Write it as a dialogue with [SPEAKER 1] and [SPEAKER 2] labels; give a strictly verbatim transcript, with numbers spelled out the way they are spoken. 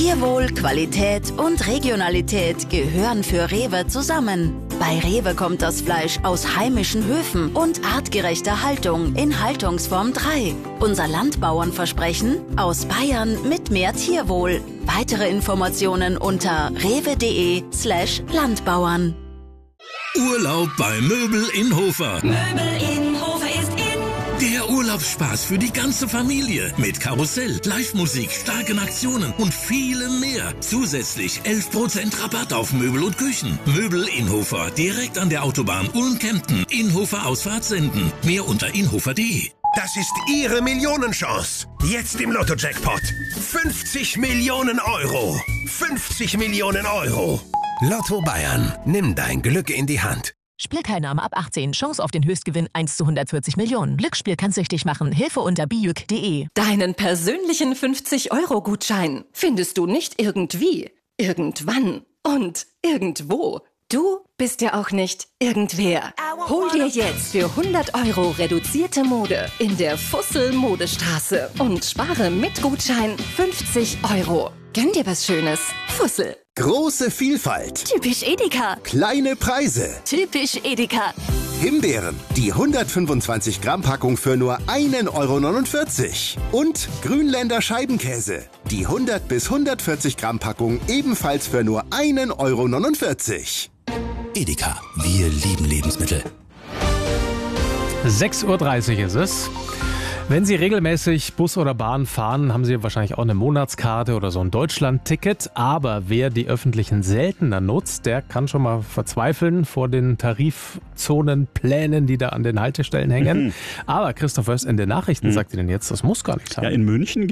[SPEAKER 1] Tierwohl, Qualität und Regionalität gehören für Rewe zusammen. Bei Rewe kommt das Fleisch aus heimischen Höfen und artgerechter Haltung in Haltungsform drei. Unser Landbauernversprechen: aus Bayern mit mehr Tierwohl. Weitere Informationen unter rewe.de slash Landbauern.
[SPEAKER 2] Urlaub bei Möbel in Hofer.
[SPEAKER 3] Möbel in Hofer ist in.
[SPEAKER 2] Der Urlaubsspaß für die ganze Familie. Mit Karussell, Live-Musik, starken Aktionen und vielem mehr. Zusätzlich elf Prozent Rabatt auf Möbel und Küchen. Möbel in Hofer, direkt an der Autobahn Ulm-Kempten. Inhofer Ausfahrt senden. Mehr unter inhofer punkt de.
[SPEAKER 4] Das ist Ihre Millionenchance. Jetzt im Lotto-Jackpot. fünfzig Millionen Euro. fünfzig Millionen Euro. Lotto Bayern. Nimm dein Glück in die Hand.
[SPEAKER 5] Spielteilnahme ab achtzehn. Chance auf den Höchstgewinn eins zu hundertvierzig Millionen. Glücksspiel kann süchtig machen. Hilfe unter bijuk punkt de.
[SPEAKER 6] Deinen persönlichen fünfzig-Euro-Gutschein findest du nicht irgendwie, irgendwann und irgendwo. Du bist ja auch nicht irgendwer. Hol dir jetzt für hundert Euro reduzierte Mode in der Fussel-Modestraße und spare mit Gutschein fünfzig Euro. Gönn dir was Schönes. Fussel.
[SPEAKER 7] Große Vielfalt.
[SPEAKER 1] Typisch Edeka.
[SPEAKER 7] Kleine Preise.
[SPEAKER 1] Typisch Edeka.
[SPEAKER 7] Himbeeren, die hundertfünfundzwanzig Gramm Packung für nur ein Euro neunundvierzig. Und Grünländer Scheibenkäse, die hundert bis hundertvierzig Gramm Packung ebenfalls für nur ein Euro neunundvierzig.
[SPEAKER 2] Edeka, wir lieben Lebensmittel.
[SPEAKER 8] sechs Uhr dreißig ist es. Wenn Sie regelmäßig Bus oder Bahn fahren, haben Sie wahrscheinlich auch eine Monatskarte oder so ein Deutschland-Ticket. Aber wer die öffentlichen seltener nutzt, der kann schon mal verzweifeln vor den Tarifzonenplänen, die da an den Haltestellen hängen. Mhm. Aber Christoph Wöst in den Nachrichten mhm. sagt Ihnen jetzt, das muss gar nicht sein.
[SPEAKER 9] Ja, in München